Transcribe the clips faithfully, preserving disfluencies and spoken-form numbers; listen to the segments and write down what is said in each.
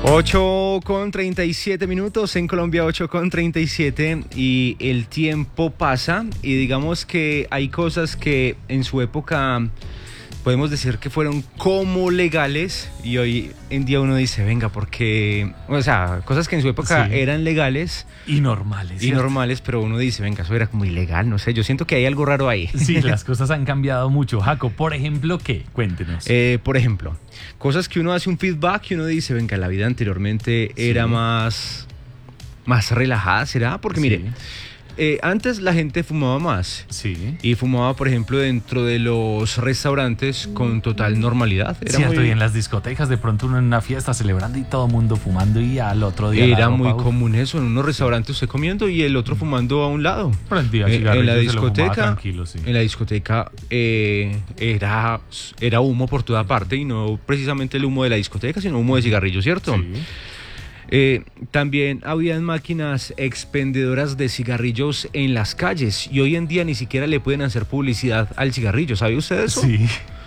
ocho con treinta y siete minutos en Colombia, ocho con treinta y siete, y el tiempo pasa y digamos que hay cosas que en su época podemos decir que fueron como legales y hoy en día uno dice, venga, porque, o sea, cosas que en su época sí. eran legales y normales. Y ¿cierto? normales, pero uno dice, venga, eso era como ilegal, no sé, yo siento que hay algo raro ahí. Sí, las cosas han cambiado mucho. Jaco, por ejemplo, ¿qué? Cuéntenos. Eh, por ejemplo, cosas que uno hace un feedback y uno dice, venga, la vida anteriormente sí. era más, más relajada, ¿será? Porque sí. mire... Eh, antes la gente fumaba más sí. y fumaba, por ejemplo, dentro de los restaurantes con total normalidad. Era Cierto, muy... y en las discotecas de pronto uno en una fiesta celebrando y todo el mundo fumando y al otro día era muy uf. común eso, en unos restaurantes usted comiendo y el otro mm. fumando a un lado. Prendía eh, en la discoteca, tranquilo, sí. en la discoteca eh, era, era humo por toda parte y no precisamente el humo de la discoteca, sino humo de cigarrillo, ¿cierto? Sí. Eh, también habían máquinas expendedoras de cigarrillos en las calles y hoy en día ni siquiera le pueden hacer publicidad al cigarrillo, ¿sabe usted eso? Sí.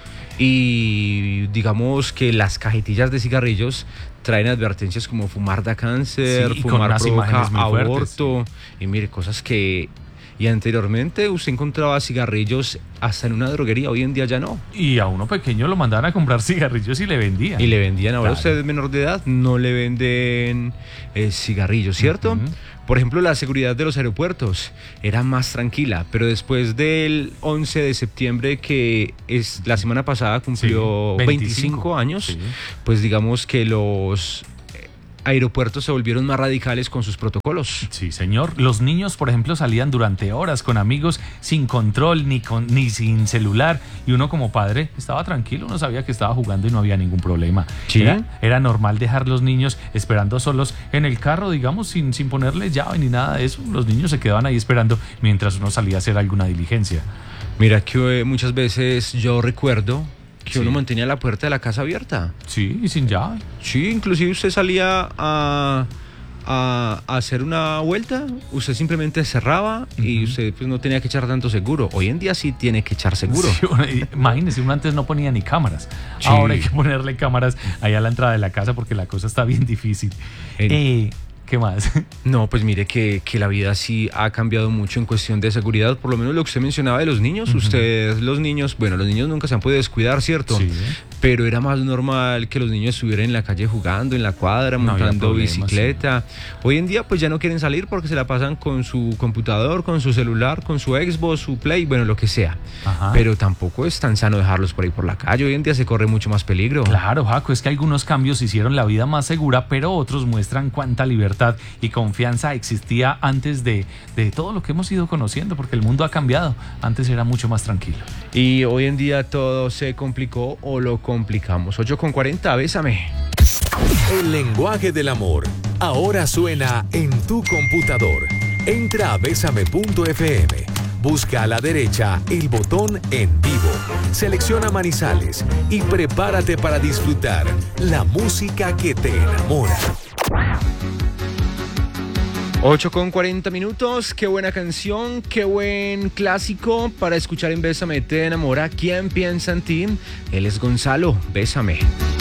Y digamos que las cajetillas de cigarrillos traen advertencias como fumar da cáncer, sí, fumar provoca aborto fuertes, sí. y mire, cosas que... Y anteriormente usted encontraba cigarrillos hasta en una droguería, hoy en día ya no. Y a uno pequeño lo mandaban a comprar cigarrillos y le vendían. Y le vendían, ahora claro. usted es menor de edad, no le venden eh, cigarrillos, ¿cierto? Uh-huh. Por ejemplo, la seguridad de los aeropuertos era más tranquila, pero después del once de septiembre, que es la semana pasada cumplió sí, veinticinco, veinticinco años, sí. pues digamos que los... aeropuertos se volvieron más radicales con sus protocolos. Sí, señor. Los niños, por ejemplo, salían durante horas con amigos sin control ni con ni sin celular y uno como padre estaba tranquilo, uno sabía que estaba jugando y no había ningún problema. ¿Sí? Era, era normal dejar los niños esperando solos en el carro, digamos, sin, sin ponerle llave ni nada de eso. Los niños se quedaban ahí esperando mientras uno salía a hacer alguna diligencia. Mira que eh, muchas veces yo recuerdo que sí. uno mantenía la puerta de la casa abierta. Sí, y sin llave. Sí, inclusive usted salía a, a, a hacer una vuelta, usted simplemente cerraba uh-huh. y usted pues, no tenía que echar tanto seguro. Hoy en día sí tiene que echar seguro. Sí, imagínese, uno antes no ponía ni cámaras. Sí. Ahora hay que ponerle cámaras allá a la entrada de la casa porque la cosa está bien difícil. El... Eh, ¿Qué más? No, pues mire que, que la vida sí ha cambiado mucho en cuestión de seguridad, por lo menos lo que usted mencionaba de los niños. Uh-huh. Ustedes, los niños, bueno, los niños nunca se han podido descuidar, ¿cierto? Sí. Pero era más normal que los niños estuvieran en la calle jugando, en la cuadra, no montando bicicleta. Sí. Hoy en día pues ya no quieren salir porque se la pasan con su computador, con su celular, con su Xbox, su Play, bueno, lo que sea. Ajá. Pero tampoco es tan sano dejarlos por ahí por la calle. Hoy en día se corre mucho más peligro. Claro, Jaco, es que algunos cambios hicieron la vida más segura, pero otros muestran cuánta libertad y confianza existía antes de, de todo lo que hemos ido conociendo, porque el mundo ha cambiado. Antes era mucho más tranquilo. Y hoy en día todo se complicó o lo complicamos. ocho con cuarenta, bésame. El lenguaje del amor ahora suena en tu computador. Entra a bésame punto efe eme. Busca a la derecha el botón En Vivo. Selecciona Manizales y prepárate para disfrutar la música que te enamora. ocho con cuarenta minutos, qué buena canción, qué buen clásico para escuchar en Bésame te enamora. ¿Quién piensa en ti? Él es Gonzalo, Bésame.